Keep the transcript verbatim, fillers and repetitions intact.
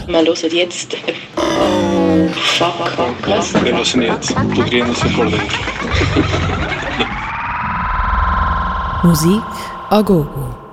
Wir hören jetzt. Oh, fuck, fuck, was? Wir hören jetzt. Du grinst vor dir. Musik a gogo.